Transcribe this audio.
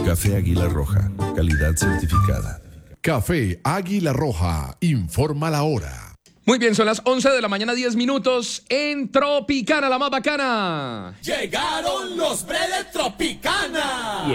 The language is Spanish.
Café Águila Roja, calidad certificada. Café Águila Roja, informa la hora. Muy bien, son las 11 de la mañana, 10 minutos en Tropicana, la más bacana. Llegaron los Bredes Tropicana.